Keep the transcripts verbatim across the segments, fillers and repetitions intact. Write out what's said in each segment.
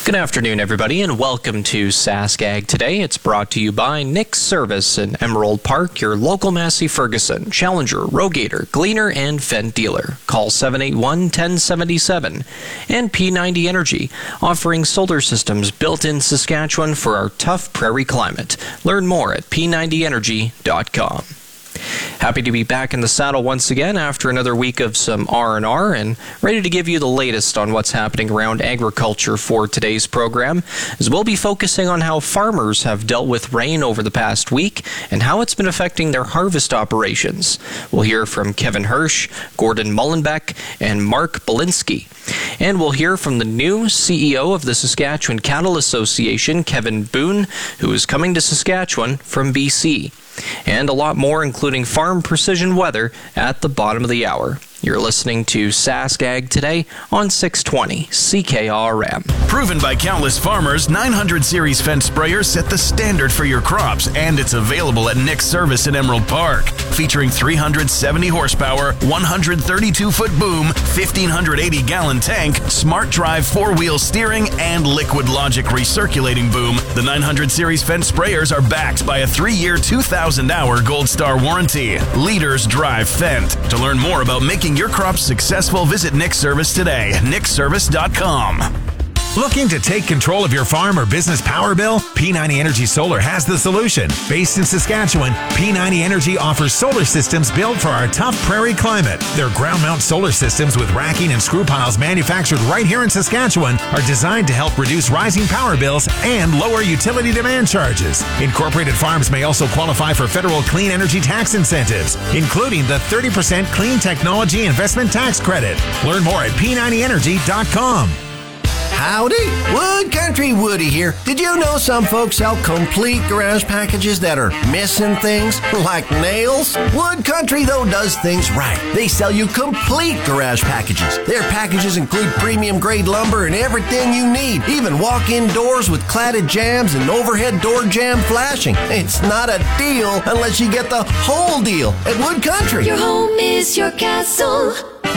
Good afternoon, everybody, and welcome to SaskAg Today. It's brought to you by Nick's Service in Emerald Park, your local Massey Ferguson, Challenger, Rogator, Gleaner, and Fendt dealer. Call seven eight one, one zero seven seven. And P ninety Energy, offering solar systems built in Saskatchewan for our tough prairie climate. Learn more at p ninety energy dot com. Happy to be back in the saddle once again after another week of some R and R and ready to give you the latest on what's happening around agriculture for today's program, as we'll be focusing on how farmers have dealt with rain over the past week and how it's been affecting their harvest operations. We'll hear from Kevin Hirsch, Gordon Mullenbeck, and Mark Belinsky. And we'll hear from the new C E O of the Saskatchewan Cattle Association, Kevin Boone, who is coming to Saskatchewan from B C. And a lot more, including farm precision weather, at the bottom of the hour. You're listening to SaskAg Today on six twenty C K R M. Proven by countless farmers, nine hundred series Fendt sprayers set the standard for your crops, and it's available at Nick's Service in Emerald Park. Featuring three hundred seventy horsepower, one hundred thirty-two foot boom, fifteen eighty gallon tank, smart drive four-wheel steering, and liquid logic recirculating boom, the nine hundred series Fendt sprayers are backed by a three-year, two thousand hour Gold Star warranty. Leaders drive Fendt. To learn more about making your crops successful, visit Nick's Service today, nick service dot com. Looking to take control of your farm or business power bill? P ninety Energy Solar has the solution. Based in Saskatchewan, P ninety Energy offers solar systems built for our tough prairie climate. Their ground mount solar systems with racking and screw piles manufactured right here in Saskatchewan are designed to help reduce rising power bills and lower utility demand charges. Incorporated farms may also qualify for federal clean energy tax incentives, including the thirty percent Clean Technology Investment Tax Credit. Learn more at p ninety energy dot com. Howdy, Wood Country Woody here. Did you know some folks sell complete garage packages that are missing things, like nails? Wood Country, though, does things right. They sell you complete garage packages. Their packages include premium grade lumber and everything you need, even walk-in doors with cladded jambs and overhead door jamb flashing. It's not a deal unless you get the whole deal at Wood Country. Your home is your castle.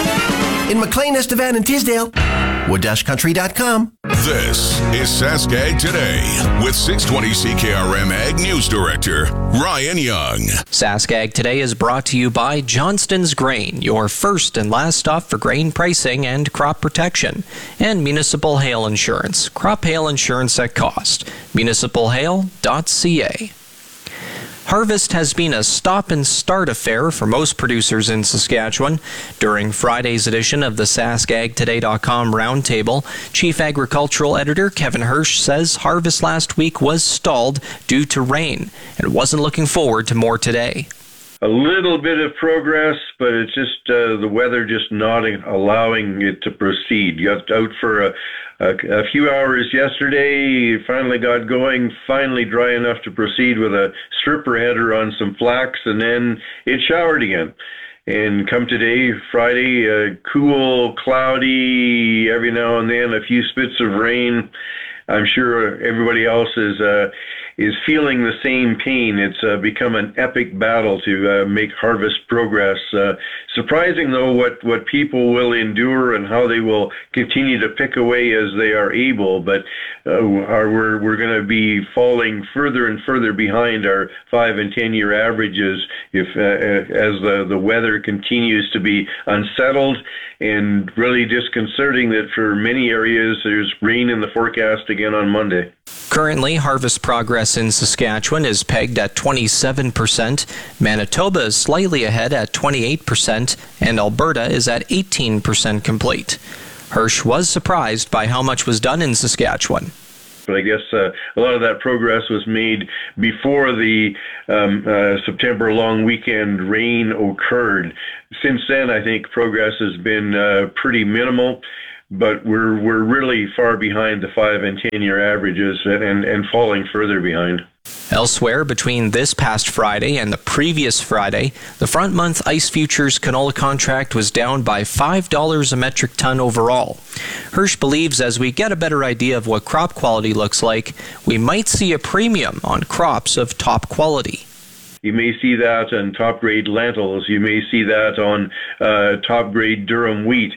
In McLean, Estevan, and Tisdale, wood country dot com. This is SaskAg Today with six twenty C K R M Ag News Director Ryan Young. SaskAg Today is brought to you by Johnston's Grain, your first and last stop for grain pricing and crop protection, and Municipal Hail Insurance, crop hail insurance at cost, municipal hail dot c a. Harvest has been a stop-and-start affair for most producers in Saskatchewan. During Friday's edition of the sask ag today dot com Roundtable, Chief Agricultural Editor Kevin Hirsch says harvest last week was stalled due to rain and wasn't looking forward to more today. A little bit of progress, but it's just uh, the weather just not allowing it to proceed. Got out for a, a, a few hours yesterday, finally got going, finally dry enough to proceed with a stripper header on some flax, and then it showered again. And come today, Friday, uh, cool, cloudy, every now and then a few spits of rain. I'm sure everybody else is uh, is feeling the same pain. It's uh, become an epic battle to uh, make harvest progress. Uh, surprising, though, what, what people will endure and how they will continue to pick away as they are able. But uh, are, we're we're going to be falling further and further behind our five and ten year averages if uh, as the the weather continues to be unsettled and really disconcerting. That for many areas there's rain in the forecast again on Monday. Currently, harvest progress in Saskatchewan is pegged at twenty-seven percent, Manitoba is slightly ahead at twenty-eight percent, and Alberta is at eighteen percent complete. Hirsch was surprised by how much was done in Saskatchewan. But I guess uh, a lot of that progress was made before the um, uh, September long weekend rain occurred. Since then, I think progress has been uh, pretty minimal. But we're we're really far behind the five and ten year averages and, and falling further behind. Elsewhere, between this past Friday and the previous Friday, the front month ice futures canola contract was down by five dollars a metric ton overall. Hirsch believes as we get a better idea of what crop quality looks like, we might see a premium on crops of top quality. You may see that on top-grade lentils. You may see that on uh, top-grade Durham wheat.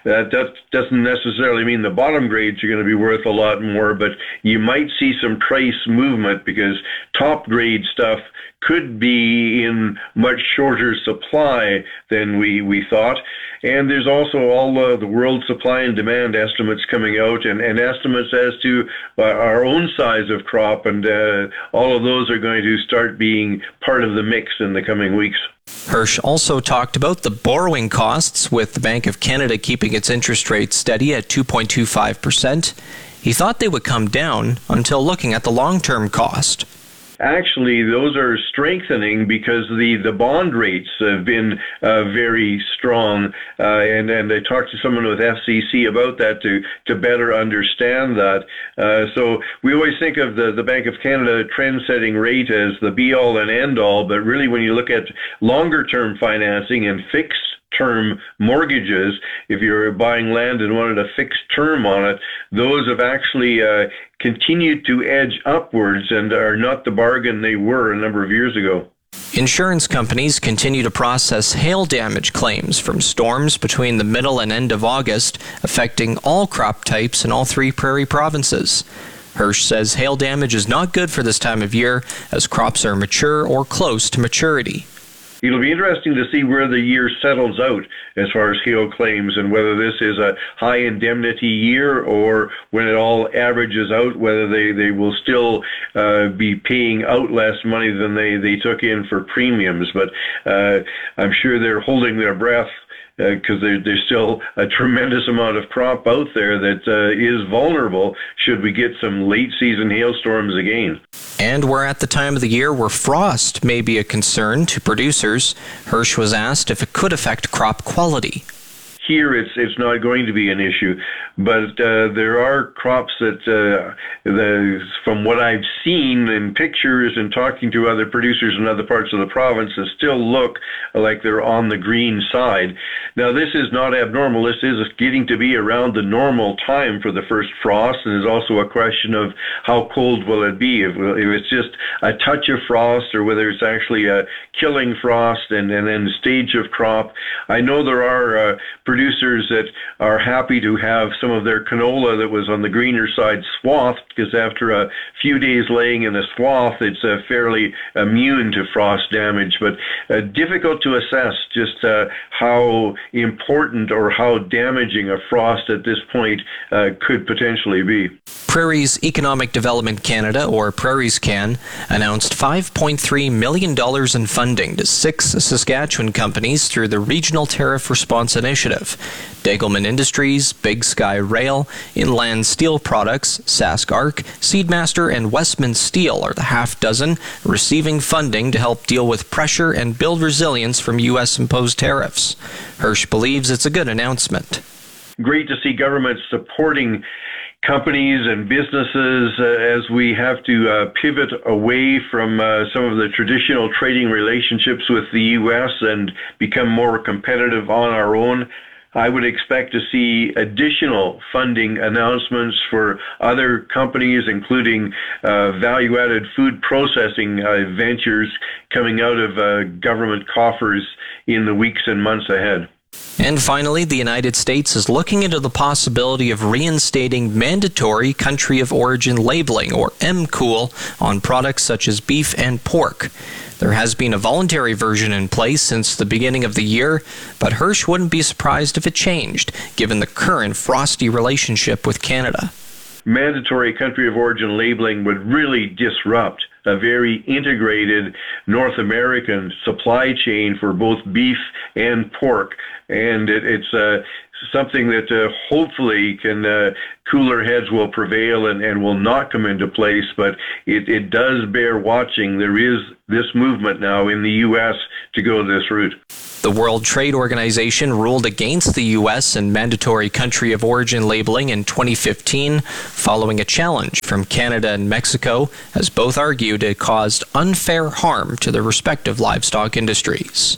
That, that doesn't necessarily mean the bottom grades are going to be worth a lot more, but you might see some price movement because top grade stuff could be in much shorter supply than we, we thought. And there's also all uh, the world supply and demand estimates coming out, and, and estimates as to uh, our own size of crop, and uh, all of those are going to start being part of the mix in the coming weeks. Hirsch also talked about the borrowing costs, with the Bank of Canada keeping its interest rate steady at two point two five percent. He thought they would come down until looking at the long-term cost. Actually, those are strengthening because the, the bond rates have been uh, very strong, uh, and, and I talked to someone with F C C about that to, to better understand that. Uh, so we always think of the, the Bank of Canada trend-setting rate as the be-all and end-all, but really when you look at longer-term financing and fixed term mortgages, if you're buying land and wanted a fixed term on it, those have actually uh, continued to edge upwards and are not the bargain they were a number of years ago. Insurance companies continue to process hail damage claims from storms between the middle and end of August, affecting all crop types in all three prairie provinces. Hirsch says hail damage is not good for this time of year, as crops are mature or close to maturity. It'll be interesting to see where the year settles out as far as hail claims, and whether this is a high indemnity year or when it all averages out, whether they, they will still uh, be paying out less money than they, they took in for premiums. But uh, I'm sure they're holding their breath because uh, there's still a tremendous amount of crop out there that uh, is vulnerable should we get some late season hailstorms again. And we're at the time of the year where frost may be a concern to producers. Hirsch was asked if it could affect crop quality. Here, it's it's not going to be an issue, but uh, there are crops that, uh, the, from what I've seen in pictures and talking to other producers in other parts of the province, that still look like they're on the green side. Now, this is not abnormal. This is getting to be around the normal time for the first frost, and there's also a question of how cold will it be. If, if it's just a touch of frost, or whether it's actually a killing frost and, and then stage of crop. I know there are uh, producers that are happy to have some of their canola that was on the greener side swathed, because after a few days laying in a swath, it's uh, fairly immune to frost damage, but uh, difficult to assess just uh, how important or how damaging a frost at this point uh, could potentially be. Prairies Economic Development Canada, or PrairiesCan, announced five point three million dollars in funding to six Saskatchewan companies through the Regional Tariff Response Initiative. Degelman Industries, Big Sky Rail, Inland Steel Products, SaskArc, Seedmaster, and Westman Steel are the half dozen receiving funding to help deal with pressure and build resilience from U S imposed tariffs. Hirsch believes it's a good announcement. Great to see government supporting companies and businesses uh, as we have to uh, pivot away from uh, some of the traditional trading relationships with the U S and become more competitive on our own. I would expect to see additional funding announcements for other companies, including uh, value-added food processing uh, ventures coming out of uh, government coffers in the weeks and months ahead. And finally, the United States is looking into the possibility of reinstating mandatory country of origin labeling, or M C O L, on products such as beef and pork. There has been a voluntary version in place since the beginning of the year, but Hirsch wouldn't be surprised if it changed, given the current frosty relationship with Canada. Mandatory country of origin labeling would really disrupt a very integrated North American supply chain for both beef and pork. And it, it's uh, something that uh, hopefully can uh, cooler heads will prevail and, and will not come into place, but it, it does bear watching. There is this movement now in the U S to go this route. The World Trade Organization ruled against the U S and mandatory country of origin labeling in twenty fifteen, following a challenge from Canada and Mexico, as both argued it caused unfair harm to their respective livestock industries.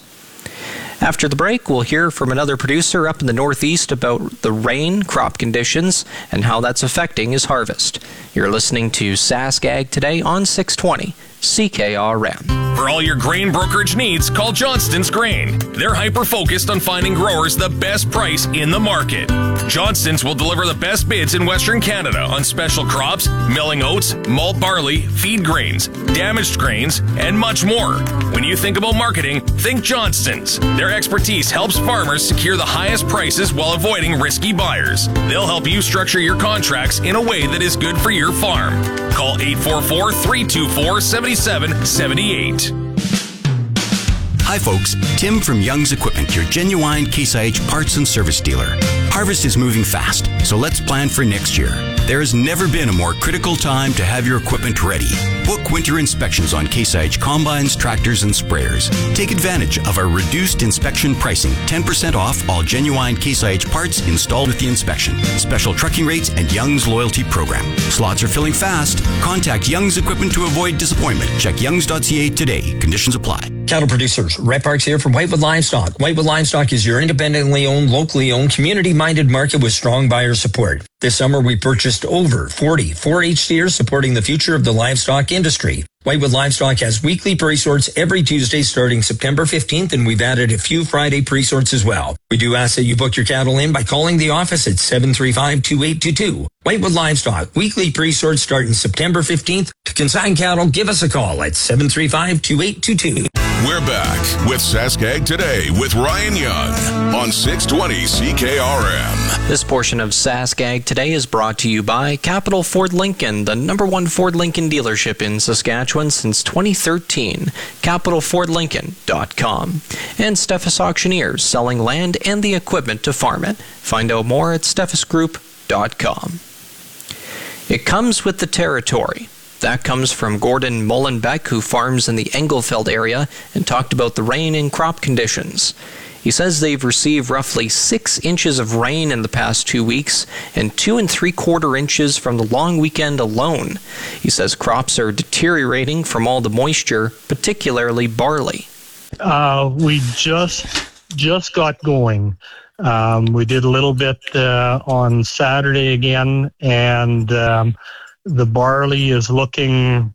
After the break, we'll hear from another producer up in the Northeast about the rain, crop conditions, and how that's affecting his harvest. You're listening to SaskAg Today on six twenty C K R M. For all your grain brokerage needs, call Johnston's Grain. They're hyper-focused on finding growers the best price in the market. Johnston's will deliver the best bids in Western Canada on special crops, milling oats, malt barley, feed grains, damaged grains, and much more. When you think about marketing, think Johnston's. Their expertise helps farmers secure the highest prices while avoiding risky buyers. They'll help you structure your contracts in a way that is good for your farm. Call eight four four, three two four, seven seven seven eight. Hi folks, Tim from Young's Equipment, your genuine Case I H parts and service dealer. Harvest is moving fast, so let's plan for next year. There has never been a more critical time to have your equipment ready. Book winter inspections on Case I H combines, tractors, and sprayers. Take advantage of our reduced inspection pricing, ten percent off all genuine Case I H parts installed with the inspection, special trucking rates, and Young's loyalty program. Slots are filling fast. Contact Young's Equipment to avoid disappointment. Check youngs dot c a today. Conditions apply. Cattle producers, Ray Parks here from Whitewood Livestock. Whitewood Livestock is your independently owned, locally owned, community-minded market with strong buyer support. This summer, we purchased over forty four H steers supporting the future of the livestock industry. Whitewood Livestock has weekly pre-sorts every Tuesday starting September fifteenth, and we've added a few Friday pre-sorts as well. We do ask that you book your cattle in by calling the office at seven three five, two eight two two. Whitewood Livestock, weekly pre-sorts starting September fifteenth. To consign cattle, give us a call at seven three five, two eight two two. We're back with Saskag Today with Ryan Young on six twenty C K R M. This portion of Saskag Today is brought to you by Capital Ford Lincoln, the number one Ford Lincoln dealership in Saskatchewan since twenty thirteen. capital ford lincoln dot com. And Steffes Auctioneers, selling land and the equipment to farm it. Find out more at steffes group dot com. It comes with the territory. That comes from Gordon Mullenbeck, who farms in the Engelfeld area, and talked about the rain and crop conditions. He says they've received roughly six inches of rain in the past two weeks and two and three quarter inches from the long weekend alone. He says crops are deteriorating from all the moisture, particularly barley. Uh, we just just got going. Um, we did a little bit uh, on Saturday again, and um, the barley is looking,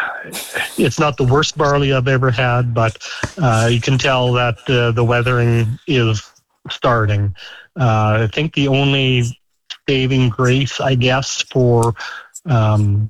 it's not the worst barley I've ever had, but uh, you can tell that uh, the weathering is starting. Uh, I think the only saving grace, I guess, for um,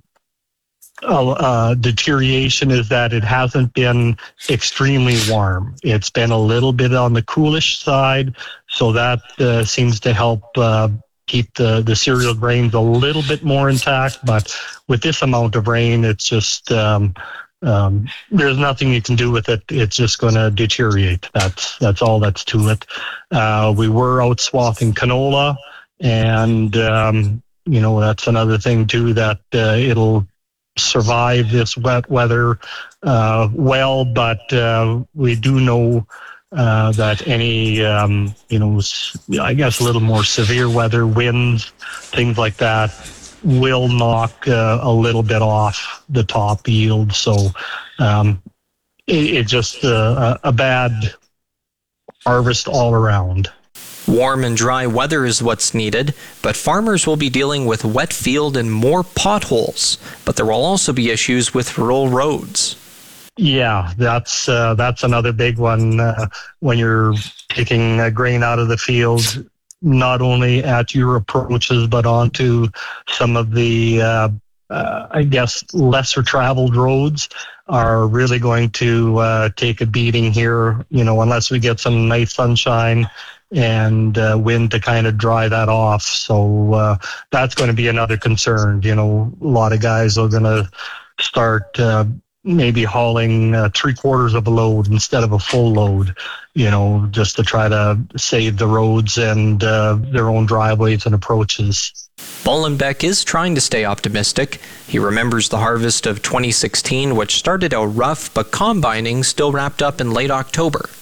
uh, uh, deterioration is that it hasn't been extremely warm. It's been a little bit on the coolish side, so that uh, seems to help uh, keep the, the cereal grains a little bit more intact. But with this amount of rain, it's just, um, um, there's nothing you can do with it. It's just going to deteriorate. That's, that's all that's to it. Uh, we were out swathing canola, and, um, you know, that's another thing too, that uh, it'll survive this wet weather uh, well, but uh, we do know Uh, that any, um, you know, I guess a little more severe weather, winds, things like that, will knock uh, a little bit off the top yield. So um, it, it just uh, a bad harvest all around. Warm and dry weather is what's needed, but farmers will be dealing with wet field and more potholes. But there will also be issues with rural roads. Yeah, that's uh, that's another big one uh, when you're taking uh, grain out of the field, not only at your approaches, but onto some of the, uh, uh, I guess, lesser traveled roads are really going to uh, take a beating here, you know, unless we get some nice sunshine and uh, wind to kind of dry that off. So uh, that's going to be another concern. You know, a lot of guys are going to start uh, maybe hauling uh, three quarters of a load instead of a full load, you know, just to try to save the roads and uh, their own driveways and approaches. Mullenbeck is trying to stay optimistic. He remembers the harvest of twenty sixteen, which started out rough, but combining still wrapped up in late October.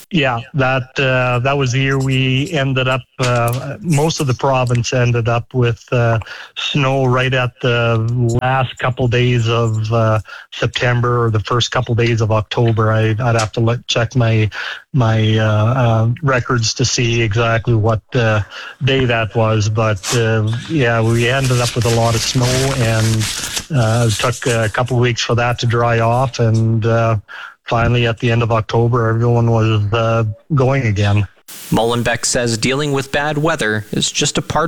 Yeah, that uh, that was the year we ended up, uh, most of the province ended up with uh, snow right at the last couple days of uh, September or the first couple days of October. I, I'd have to look, check my my uh, uh, records to see exactly what uh, day that was. But uh, yeah, we ended up with a lot of snow, and uh, it took a couple of weeks for that to dry off, and uh, finally, at the end of October, everyone was uh, going again. Mullenbeck says dealing with bad weather is just a part